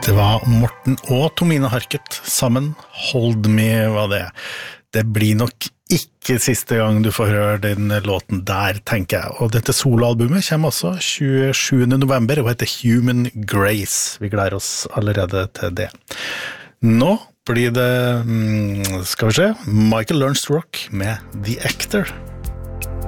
Det var Morten og Tomine Harket sammen. Hold Me var det. Det blir nok ikke siste gang du får høre den låten der, tenker jeg. Og dette soloalbumet kommer også 27. november og heter Human Grace. Vi gleder oss allerede til det. Nå blir det, skal vi se, Michael Learns to Rock med The Actor.